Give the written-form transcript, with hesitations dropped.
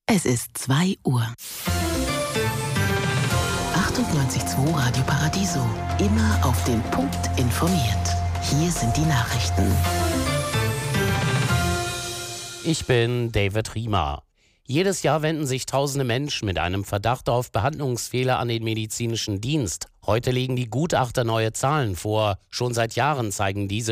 Es ist 2 Uhr. 98.2 Radio Paradiso. Immer auf den Punkt informiert. Hier sind die Nachrichten. Ich bin David Riemer. Jedes Jahr wenden sich tausende Menschen mit einem Verdacht auf Behandlungsfehler an den medizinischen Dienst. Heute legen die Gutachter neue Zahlen vor. Schon seit Jahren zeigen diese